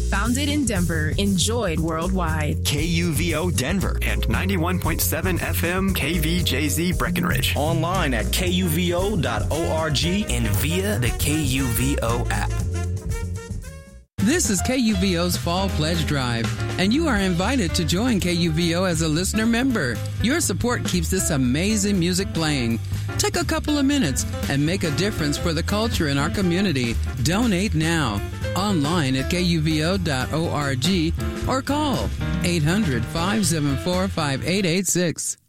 Founded in Denver, enjoyed worldwide. KUVO Denver and 91.7 FM KVJZ Breckenridge. Online at kuvo.org and via the KUVO app. This is KUVO's Fall Pledge Drive, and you are invited to join KUVO as a listener member. Your support keeps this amazing music playing. Take a couple of minutes and make a difference for the culture in our community. Donate now. Online at kuvo.org or call 800-574-5886.